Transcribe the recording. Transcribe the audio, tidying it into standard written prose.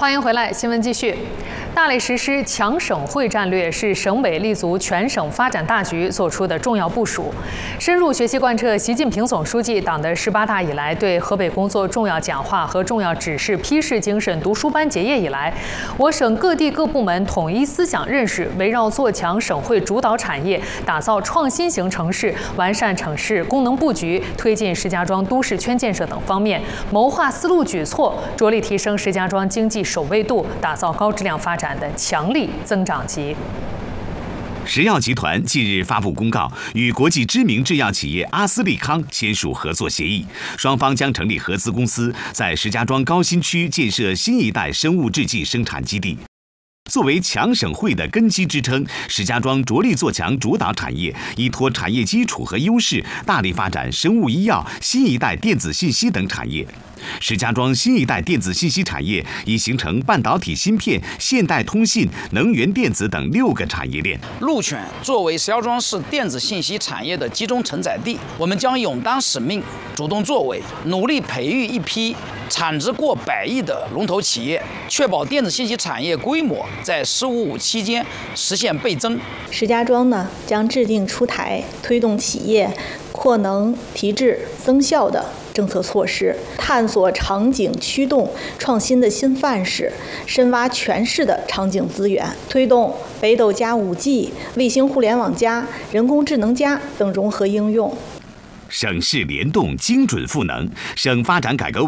欢迎回来，新闻继续。大力实施强省会战略是省委立足全省发展大局做出的重要部署，深入学习贯彻习近平总书记党的18大以来对河北工作重要讲话和重要指示批示精神读书班结业以来，我省各地各部门统一思想认识，围绕做强省会主导产业、打造创新型城市、完善城市功能布局、推进石家庄都市圈建设等方面，谋划思路举措，着力提升石家庄经济首位度，打造高质量发展的强力增长极。 石药集团近日发布公告，与国际知名制药企业阿斯利康签署合作协议，双方将成立合资公司，在石家庄高新区建设新一代生物制剂生产基地。作为强省会的根基支撑，石家庄着力做强主导产业，依托产业基础和优势，大力发展生物医药、新一代电子信息等产业。石家庄新一代电子信息产业已形成半导体芯片、现代通信、能源电子等6个产业链。 鹿泉作为石家庄市电子信息产业的集中承载地，我们将勇担使命，主动作为，努力培育一批产值过100亿的龙头企业，确保电子信息产业规模在“15+5”期间实现倍增。 石家庄呢，将制定出台推动企业扩能提质增效的政策措施，探索场景驱动创新的新范式，深挖全市的场景资源，推动北斗加5G、卫星互联网加、人工智能加等融合应用。 省市联动精准赋能，省发展改革